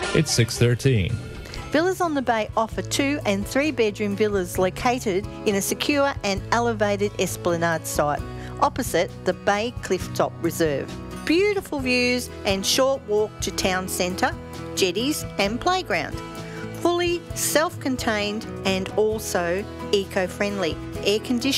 It's 6:13. Villas on the Bay offer 2 and 3 bedroom villas located in a secure and elevated esplanade site opposite the Bay Clifftop Reserve. Beautiful views and short walk to town centre, jetties and playground. Fully self-contained and also eco-friendly. Air conditioned